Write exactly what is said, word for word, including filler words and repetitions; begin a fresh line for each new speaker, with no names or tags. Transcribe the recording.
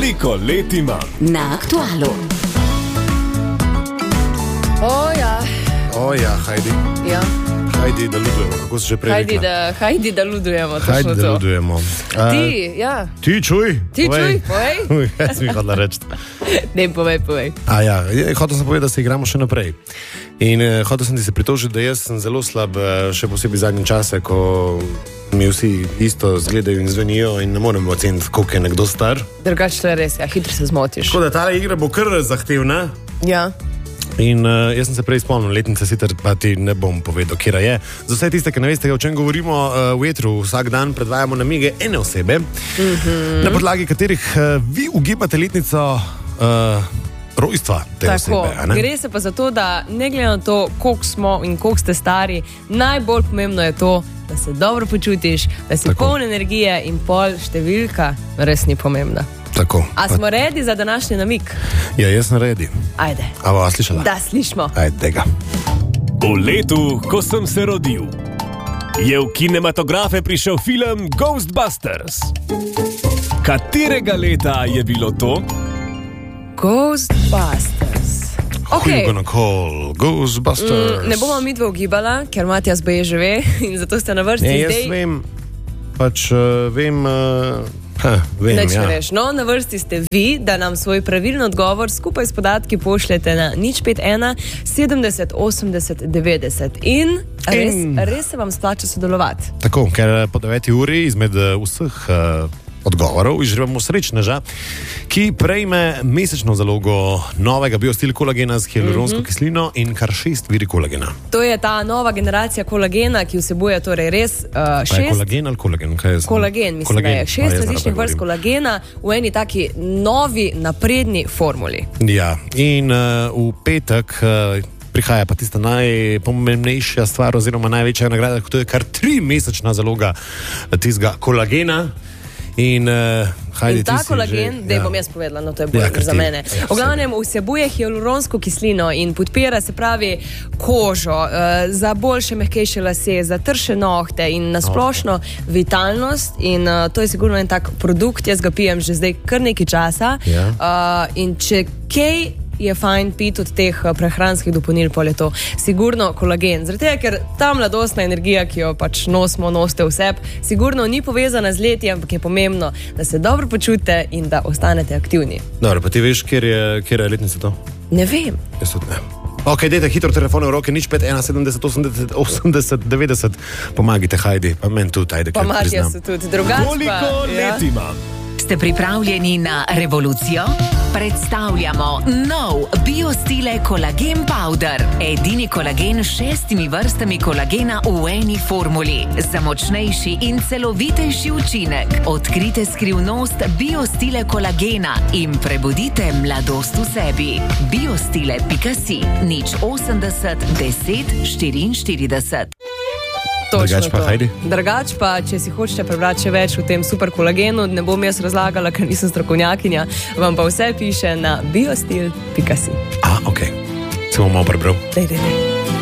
Koliko let ima?
Na Aktualu.
O ja.
O ja, hajdi.
Ja.
Hajdi, da ludujemo, kako se že prej
Hajdi,
rekla?
da, hajdi, da ludujemo.
Hajdi, da ludujemo. Uh,
Ti, ja.
Ti čuj.
Ti čuj, povej.
Uj, jaz mi hodila reči.
Ne, povej, povej.
A ja, hotel sem povedati, da se igramo še naprej. In uh, hotel sem ti se pritožiti, da jaz sem zelo slab, uh, še posebej zadnje čase, ko mi vsi isto zgledajo in zvenijo in ne moremo oceniti, koliko je nekdo star.
Drugače to je res, ja, hitro se zmotiš.
Tako da ta igra bo kar zahtevna.
Ja.
In uh, jaz sem se prej spomnil, letnica sicer pa ti ne bom povedal, kjera je. Za vse tiste, ki ne veste, o čem govorimo, uh, v etru vsak dan predvajamo namige ene osebe, mm-hmm. na podlagi katerih uh, vi ugibate letnico uh, rojstva te
Tako,
osebe. A ne?
Gre se pa za to, da ne glede na to, koliko smo in koliko ste stari, najbolj pomembno je to, da se dobro počutiš, da si
Tako.
poln energije in pol številka res ni pomembna.
Tako.
A smo redi za današnji namig?
Ja, jaz sem redi.
Ajde.
A bova slišala?
Da, slišmo.
Ajde ga.
V letu, ko sem se rodil, je v kinematografe prišel film Ghostbusters. Katerega leta je bilo to?
Ghostbusters.
Who you
Okay.
gonna call? Ghostbusters.
Mm, ne bomo mi dva ugibala, ker Matjas boje že ve in zato ste na vrsti
Ne, jaz
zdaj.
vem, pač uh, vem, uh, ha, vem,
Neč
ja.
ne veš. No, na vrsti ste vi, da nam svoj pravilen odgovor skupaj s podatki pošljete na nič pet ena sedemdeset osemdeset devetdeset. In res,
In-
res se vam splača sodelovati.
Tako, ker po deveti uri izmed uh, vseh uh, odgovorov izžrebamo srečneža, ki prejme mesečno zalogo novega biostil kolagena z hialuronsko mm-hmm. kislino in kar šest viri kolagena.
To je ta nova generacija kolagena, ki vsebuje torej res uh,
Pa je
šest...
kolagen ali kolagen? Kaj je
Kolagen, mislim, da je šest
A, jaz
različnih
narobe
vrst
govorim.
kolagena v eni taki novi, napredni formuli.
Ja, in uh, v petek uh, prihaja pa tista najpomembnejša stvar oziroma največja nagrada, to je kar tri mesečna zaloga tistega kolagena. In, uh, hajde,
In ta
ti si
kolagen,
že-
da
ja.
bom jaz povedala, no to je bolj
Ja, ker
za
ti-
mene.
ja,
V glavnem vsebuje hialuronsko kislino in podpira, se pravi, kožo, uh, za boljše, mehkejše lase, za trše nohte in nasplošno vitalnost. In uh, to je sigurno en tak produkt, jaz ga pijem že zdaj kar nekaj časa.
Ja.
Uh, in če kaj je fajn piti od teh uh, prehranskih dopolnil, pol je to sigurno kolagen. Zaradi tega, ker ta mladostna energija, ki jo pač nosimo, nosite v sebi, sigurno ni povezana z leti, ampak je pomembno, da se dobro počutite in da ostanete aktivni.
Dobro, pa ti veš, kjer je, kjer je letnica to?
Ne vem.
Jaz tudi ne. Ok, dajte hitro telefone v roke, nič pet ena sedemdeset osemdeset osemdeset devetdeset. Pomagajte, hajdi, pa meni tudi, ajde,
Pa
kaj
Matija
priznam.
so tudi drugače.
Koliko let ima?
Ste pripravljeni na revolucijo? Predstavljamo nov biostile kolagen powder. Edini kolagen s šestimi vrstami kolagena v eni formuli. Za močnejši in celovitejši učinek. Odkrite skrivnost biostile kolagena in prebudite mladost v sebi. biostile pika si, nič osemdeset deset štiriinštirideset.
Točno
Drugače pa
to.
hajdi.
Drugače pa, če si hočete prebrati še več o tem super kolagenu, ne bom jaz razlagala, ker nisem strokovnjakinja, vam pa vse piše na biostil pika si.
A, ok. Se bom malo prebral.
Dej, dej, dej.